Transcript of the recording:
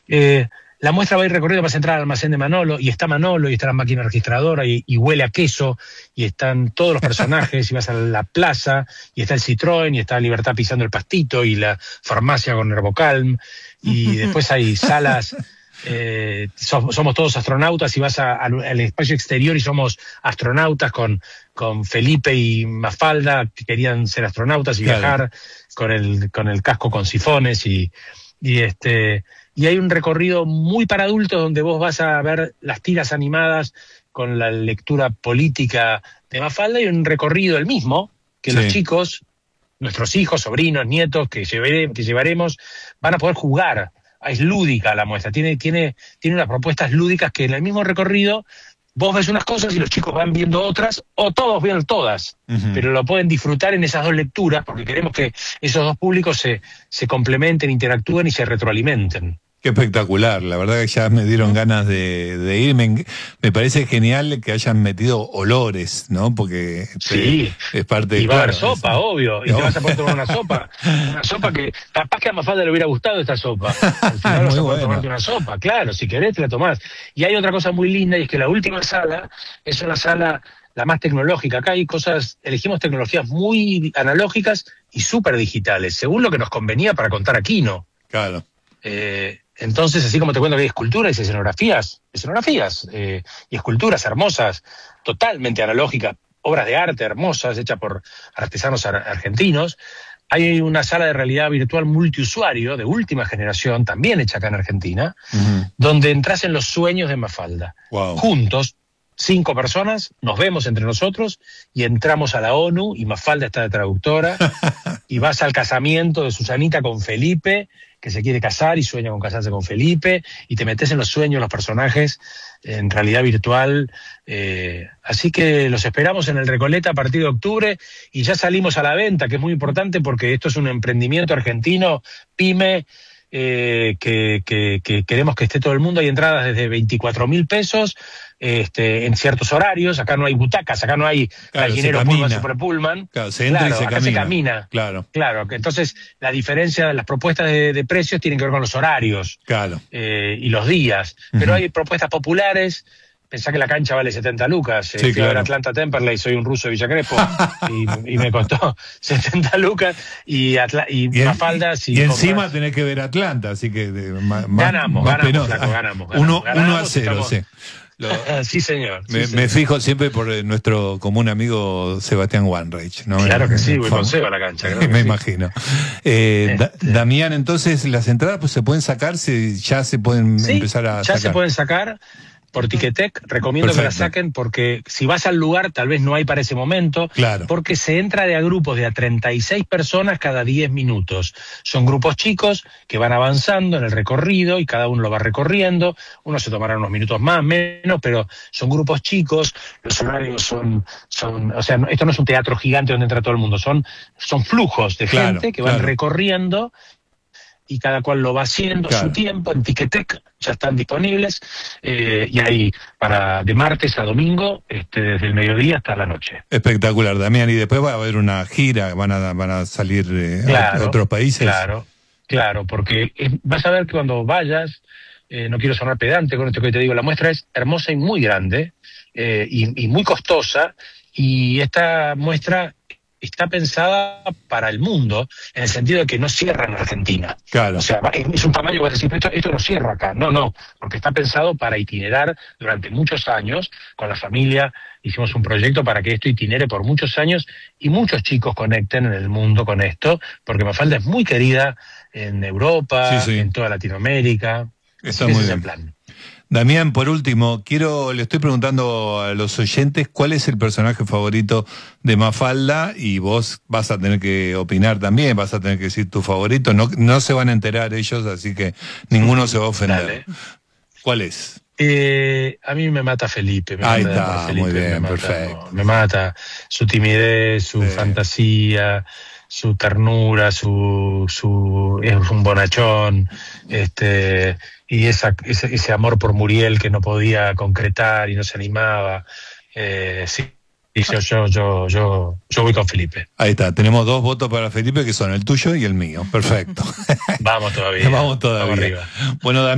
La muestra va a ir recorriendo, vas a entrar al almacén de Manolo, y está la máquina registradora, y huele a queso, y están todos los personajes, y vas a la plaza, y está el Citroën, y está Libertad pisando el pastito, y la farmacia con Herbocalm, y después hay salas, somos todos astronautas, y vas al espacio exterior y somos astronautas con Felipe y Mafalda, que querían ser astronautas y viajar con el casco con sifones, y hay un recorrido muy para adultos donde vos vas a ver las tiras animadas con la lectura política de Mafalda, y un recorrido el mismo que los chicos, nuestros hijos, sobrinos, nietos que llevaremos, van a poder jugar. Es lúdica la muestra, tiene unas propuestas lúdicas que en el mismo recorrido vos ves unas cosas y los chicos van viendo otras, o todos ven todas, pero lo pueden disfrutar en esas dos lecturas, porque queremos que esos dos públicos se complementen, interactúen y se retroalimenten. Qué espectacular, la verdad que ya me dieron ganas de ir. Me parece genial que hayan metido olores, ¿no? Porque es parte de... Y va a haber sopa, obvio, y te vas a poder tomar una sopa que capaz que a Mafalda le hubiera gustado esta sopa. Al final vas a poder tomarte una sopa, claro, si querés te la tomás. Y hay otra cosa muy linda, y es que la última sala es una sala la más tecnológica. Acá hay elegimos tecnologías muy analógicas y súper digitales, según lo que nos convenía para contar Aquino. Claro. Entonces, así como te cuento que hay esculturas y escenografías, y esculturas hermosas, totalmente analógicas, obras de arte hermosas, hechas por artesanos argentinos, hay una sala de realidad virtual multiusuario de última generación, también hecha acá en Argentina, donde entras en los sueños de Mafalda. Wow. Juntos, 5 personas, nos vemos entre nosotros y entramos a la ONU, y Mafalda está de traductora, y vas al casamiento de Susanita con Felipe, que se quiere casar y sueña con casarse con Felipe, y te metes en los sueños de los personajes en realidad virtual. Así que los esperamos en el Recoleta a partir de octubre, y ya salimos a la venta, que es muy importante porque esto es un emprendimiento argentino, pyme, que queremos que esté todo el mundo. Hay entradas desde 24.000 pesos, en ciertos horarios. Acá no hay butacas, acá no hay gallinero pullman, super pullman. Claro, se entra y se camina. Claro, entonces la diferencia de las propuestas de precios tienen que ver con los horarios, y los días. Pero hay propuestas populares. Pensá que la cancha vale 70 lucas. Fui a ver Atlanta Temperley, soy un ruso de Villa Crespo, y me costó 70 lucas. Y Mafalda... Y encima tenés que ver Atlanta, así que... Ganamos. 1-0, sí. Sí, señor. Me fijo siempre por nuestro común amigo Sebastián Wanreich, ¿no? Claro que sí, voy con Seba a la cancha. Me imagino. Damián, entonces las entradas pues se pueden sacar, ya se pueden empezar a sacar. Ya se pueden sacar por Ticketek. Recomiendo que la saquen, porque si vas al lugar tal vez no hay para ese momento, porque se entra de a grupos de a 36 personas cada 10 minutos. Son grupos chicos que van avanzando en el recorrido y cada uno lo va recorriendo. Uno se tomará unos minutos más, menos, pero son grupos chicos. Los horarios son o sea, esto no es un teatro gigante donde entra todo el mundo, son flujos de gente que van recorriendo, y cada cual lo va haciendo a su tiempo. En Ticketek ya están disponibles, y hay de martes a domingo, desde el mediodía hasta la noche. Espectacular, Damián. Y después va a haber una gira, van a salir a otros países. Claro, porque vas a ver que cuando vayas, no quiero sonar pedante con esto que te digo, la muestra es hermosa y muy grande, y muy costosa, y esta muestra está pensada para el mundo, en el sentido de que no cierra en Argentina. O sea, es un tamaño que vas a decir, esto no cierra acá. No, porque está pensado para itinerar durante muchos años. Con la familia hicimos un proyecto para que esto itinere por muchos años, y muchos chicos conecten en el mundo con esto, porque Mafalda es muy querida en Europa, en toda Latinoamérica. Está muy bien. Plan. Damián, por último, le estoy preguntando a los oyentes cuál es el personaje favorito de Mafalda, y vos vas a tener que opinar también, vas a tener que decir tu favorito. No se van a enterar ellos, así que ninguno se va a ofender. Dale. ¿Cuál es? A mí me mata Felipe. Ahí está, Felipe, muy bien, perfecto. Me mata su timidez, su fantasía, su ternura, es un bonachón, y ese amor por Muriel que no podía concretar y no se animaba. Y yo voy con Felipe. Ahí está, tenemos 2 votos para Felipe, que son el tuyo y el mío. Perfecto. Vamos todavía. Vamos arriba. Bueno,